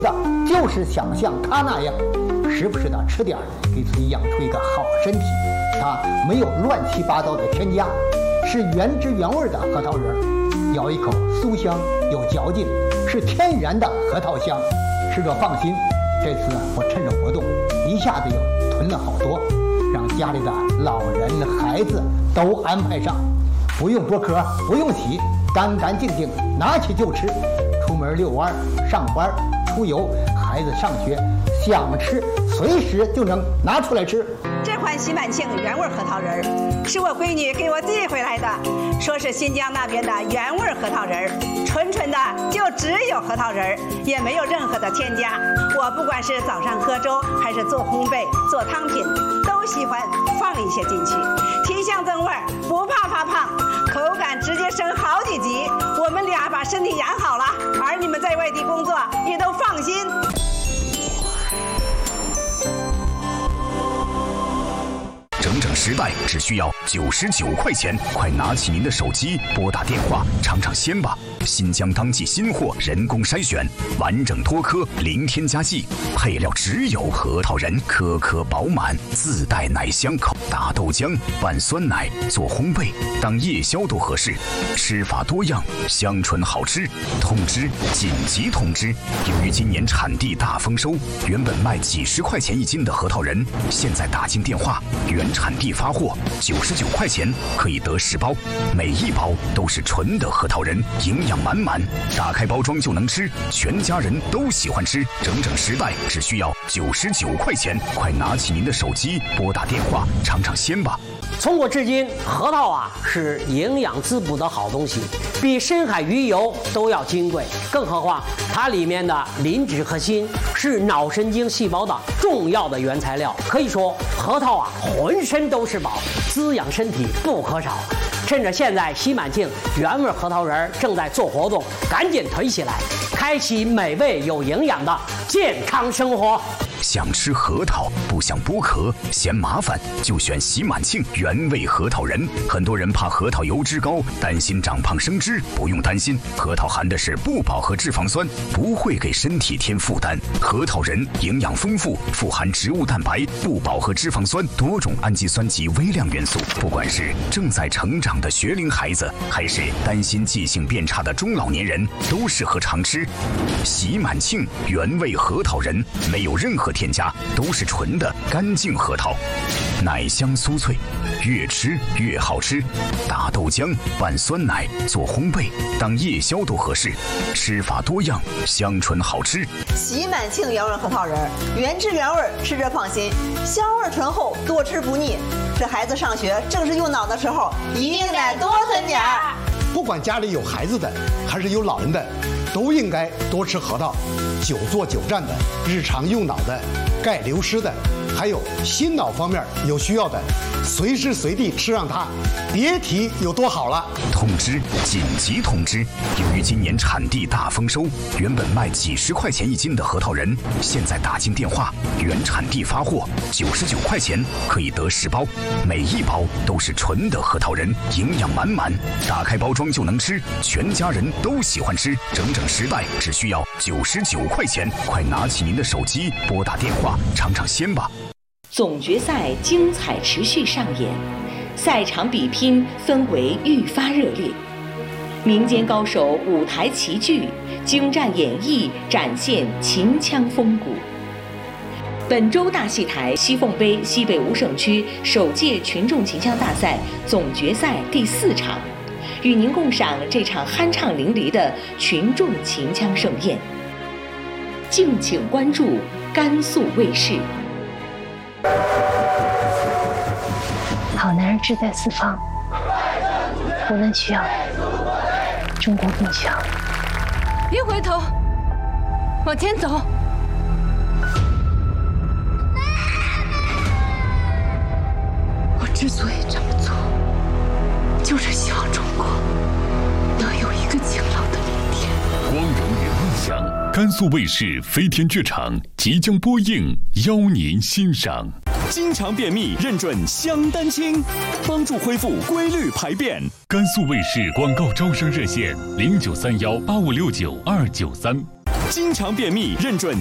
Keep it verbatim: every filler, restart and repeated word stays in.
的就是想像他那样，时不时的吃点，给自己养出一个好身体。它没有乱七八糟的添加，是原汁原味的核桃仁，咬一口酥香有嚼劲，是天然的核桃香。吃着放心，这次我趁着活动，一下子又囤了好多，让家里的老人孩子都安排上，不用剥壳，不用洗，干干净净，拿起就吃。出门遛弯、上班、出游，孩子上学，想吃随时就能拿出来吃。 这款喜满庆原味核桃仁儿是我闺女给我寄回来的，说是新疆那边的原味核桃仁儿，纯纯的就只有核桃仁儿，也没有任何的添加。我不管是早上喝粥，还是做烘焙、做汤品，都喜欢放一些进去，提香增味儿，不怕发胖，口感直接升好几级。我们俩把身体养好了，儿女们在外地工作也都放心。 整整十袋只需要九十九块钱，快拿起您的手机，拨打电话尝尝鲜吧！新疆当季新货，人工筛选，完整脱壳，零添加剂，配料只有核桃仁，颗颗饱满，自带奶香口。打豆浆拌酸奶做烘焙，当夜宵都合适。吃法多样，香醇好吃。通知！紧急通知！由于今年产地大丰收，原本卖几十块钱一斤的核桃仁，现在打进电话，原产地发货，九十九块钱可以得十包，每一包都是纯的核桃仁，营养满满，打开包装就能吃，全家人都喜欢吃。整整十袋只需要九十九块钱，快拿起您的手机，拨打电话尝尝鲜吧。 从古至今，核桃啊是营养滋补的好东西，比深海鱼油都要金贵。更何况它里面的磷脂和锌是脑神经细胞的重要的原材料。可以说，核桃啊浑身都是宝，滋养身体不可少。趁着现在喜满庆原味核桃仁正在做活动，赶紧囤起来，开启美味有营养的健康生活。 想吃核桃不想剥壳嫌麻烦，就选喜满庆原味核桃仁。很多人怕核桃油脂高，担心长胖生脂，不用担心，核桃含的是不饱和脂肪酸，不会给身体添负担。核桃仁营养丰富，富含植物蛋白、不饱和脂肪酸、多种氨基酸及微量元素。不管是正在成长的学龄孩子，还是担心记性变差的中老年人，都适合常吃。喜满庆原味核桃仁没有任何添加，都是纯的干净核桃，奶香酥脆，越吃越好吃。打豆浆拌酸奶做烘焙，当夜宵都合适。吃法多样，香醇好吃。 喜满庆原味核桃仁，原汁原味，吃着放心，香味醇厚，多吃不腻。这孩子上学正是用脑的时候，一定得多囤点儿。 不管家里有孩子的还是有老人的，都应该多吃核桃。久坐久站的，日常用脑的，钙流失的，还有心脑方面有需要的，随时随地吃上它，别提有多好了。 通知！紧急通知！由于今年产地大丰收，原本卖几十块钱一斤的核桃仁，现在打进电话，原产地发货，九十九块钱可以得十包，每一包都是纯的核桃仁，营养满满，打开包装就能吃，全家人都喜欢吃。整整十袋只需要九十九块钱，快拿起您的手机，拨打电话尝尝鲜吧。 总决赛精彩持续上演，赛场比拼氛围愈发热烈，民间高手舞台齐聚，精湛演绎展现秦腔风骨。本周大戏台西凤杯西北五省区首届群众秦腔大赛总决赛第四场，与您共赏这场酣畅淋漓的群众秦腔盛宴。敬请关注甘肃卫视。 好男人志在四方，湖南需要中国更需要。 别回头，往前走。我之所以这么做，就是希望中国能有一个晴朗的明天。 光荣与梦想，甘肃卫视飞天剧场即将播映，邀您欣赏。 经常便秘认准香丹青，帮助恢复规律排便。 甘肃卫视广告招商热线：零九三幺八五六九二九三。 经常便秘认准